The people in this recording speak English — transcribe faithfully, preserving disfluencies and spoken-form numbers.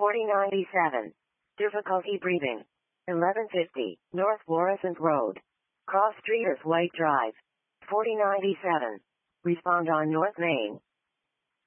forty ninety-seven. Difficulty breathing. eleven fifty, North Florissant Road. Cross Streeters White Drive. forty ninety-seven. Respond on North Main.